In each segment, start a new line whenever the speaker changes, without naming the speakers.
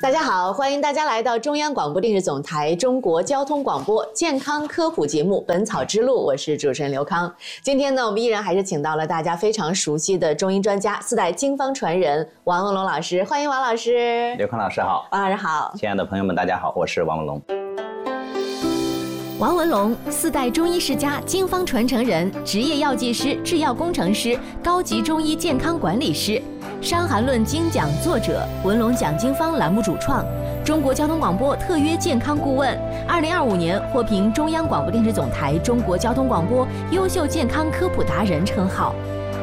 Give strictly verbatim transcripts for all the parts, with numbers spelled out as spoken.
大家好，欢迎大家来到中央广播电视总台中国交通广播健康科普节目《本草之路》，我是主持人刘康。今天呢，我们依然还是请到了大家非常熟悉的中医专家、四代经方传人王文龙老师，欢迎王老师。
刘康老师好，
王老师好，
亲爱的朋友们，大家好，我是王文龙。
王文龙，四代中医世家、经方传承人，职业药剂师、制药工程师，高级中医健康管理师，《伤寒论》精讲作者，文龙讲经方栏目主创，中国交通广播特约健康顾问，二零二五年获评中央广播电视总台中国交通广播优秀健康科普达人称号。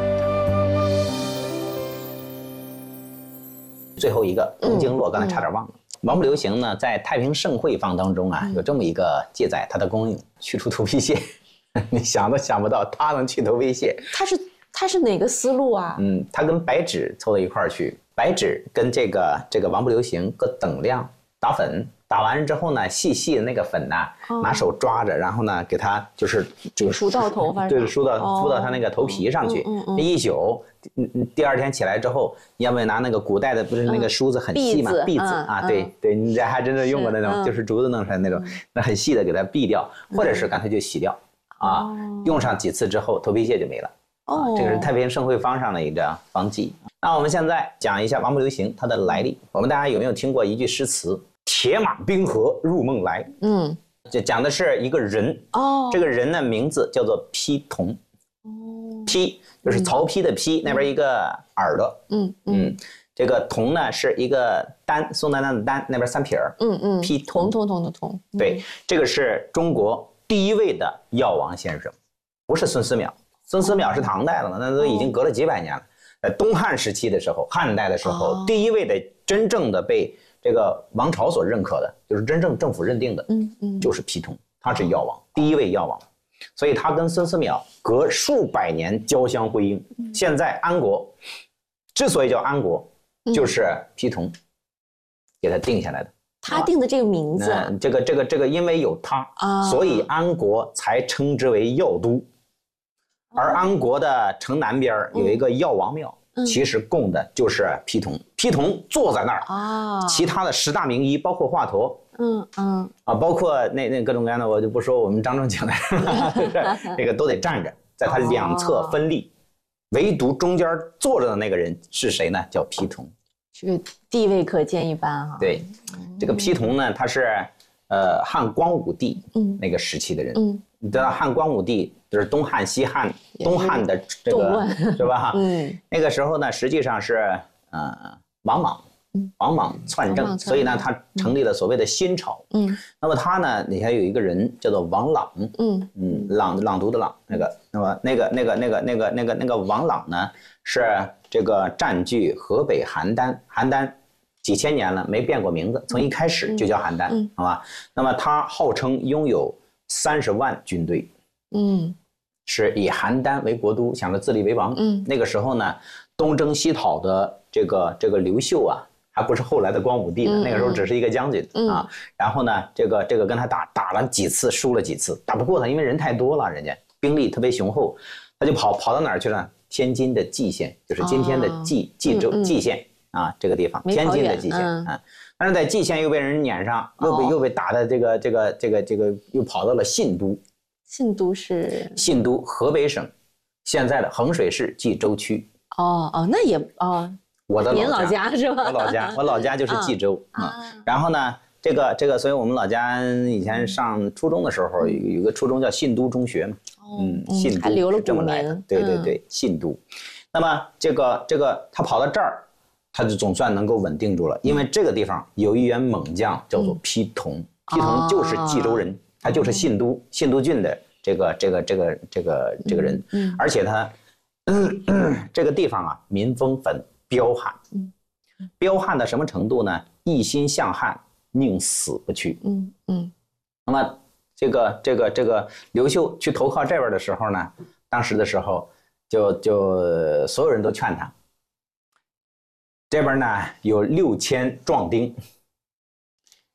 最后一个东经络，刚才差点忘了。嗯嗯王不留行呢，在太平盛会方当中啊，有这么一个记载，它的功用去除头皮屑，你想都想不到，它能去头皮屑。
它是它是哪个思路啊？
嗯，它跟白芷凑到一块儿去，白芷跟这个这个王不留行各等量打粉，打完之后呢，细细的那个粉呢、啊，哦、拿手抓着，然后呢，给它就是就是
梳到头发上，
对，梳到敷到它那个头皮上去，
嗯嗯嗯、
一宿。嗯，第二天起来之后，要不要拿那个古代的不是那个梳子很细嘛，篦子啊，对对，你这还真的用过那种，就是竹子弄出来那种，那很细的给它篦掉，或者是干脆就洗掉啊，用上几次之后头皮屑就没了。哦，这个是太平盛会方上的一个方剂。那我们现在讲一下王不留行它的来历。我们大家有没有听过一句诗词？铁马冰河入梦来。嗯，就讲的是一个人哦，这个人的名字叫做丕同。哦，丕。就是曹丕的丕，那边一个耳朵，嗯嗯，这个同呢是一个丹，宋丹丹的丹，那边三撇儿，嗯嗯，丕同
同同的同，
对，这个是中国第一位的药王先生，不是孙思邈，孙思邈是唐代了嘛，那都已经隔了几百年了。在东汉时期的时候，汉代的时候，第一位的真正的被这个王朝所认可的，就是真正政府认定的，嗯嗯，就是丕同，他是药王，第一位药王。所以他跟孙思邈隔数百年交相辉映。现在安国之所以叫安国，就是丕同给他定下来的。
他定的这个名字、
啊，这个这个这个，因为有他，啊、所以安国才称之为药都。而安国的城南边有一个药王庙，嗯、其实供的就是丕同。丕同坐在那儿，啊、其他的十大名医，包括华佗。嗯嗯啊，包括那那各种各样的，我就不说。我们张正经的，这个都得站着，在他两侧分立，哦、唯独中间坐着的那个人是谁呢？叫丕同。
这个地位可见一斑哈。
对，这个丕同呢，他是呃汉光武帝那个时期的人。嗯，你知道汉光武帝就是东汉、西汉、东汉的这个是吧？嗯，那个时候呢，实际上是呃王莽。王莽篡政，所以呢，他成立了所谓的新朝。嗯，那么他呢，你看有一个人叫做王朗。嗯嗯，朗朗读的朗，那个，那么那个那个那个那个那个那个王朗呢，是这个占据河北邯郸，邯郸几千年了没变过名字，从一开始就叫邯郸，嗯、好吧？那么他号称拥有三十万军队。嗯，是以邯郸为国都，想着自立为王。嗯，那个时候呢，东征西讨的这个这个刘秀啊。还不是后来的光武帝呢，嗯、那个时候只是一个将军、嗯、啊。然后呢，这个这个跟他打打了几次，输了几次，打不过他，因为人太多了，人家兵力特别雄厚，他就跑跑到哪儿去了？天津的蓟县，就是今天的蓟蓟州蓟县啊，这个地方，天津的蓟县啊。但是在蓟县又被人撵上，又被、哦、又被打的这个这个这个这个又跑到了信都。
信都是
信都，河北省现在的衡水市蓟州区。
哦哦，那也哦。
我的
您
老家，
老家是吧？
我老家，我老家就是蓟州啊、嗯。然后呢，这个这个，所以我们老家以前上初中的时候，有有个初中叫信都中学嘛。嗯，信都
还留了
这么来的。对对对，信都。那么这个这个，他跑到这儿，他就总算能够稳定住了，因为这个地方有一员猛将叫做丕同，丕同就是冀州人，他就是信都信都郡的这个这个这个这个这个人，而且他这个地方啊，民风很彪悍，嗯，彪悍到什么程度呢？一心向汉，宁死不屈。嗯嗯。那么这个这个这个刘秀去投靠这边的时候呢，当时的时候就就所有人都劝他，这边呢有六千壮丁，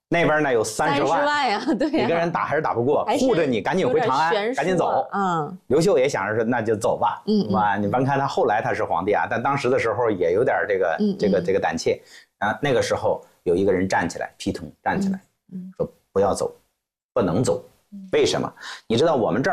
那边呢有三十万，
三十万呀，对呀，
一个人打还是打不过，护着你赶紧回长安，赶紧走。嗯，刘秀也想着说那就走吧，嗯，吧？你甭看他后来他是皇帝啊，但当时的时候也有点这个、嗯、这个这个胆怯啊。那个时候有一个人站起来，皮童站起来，说不要走，不能走。为什么？你知道我们这儿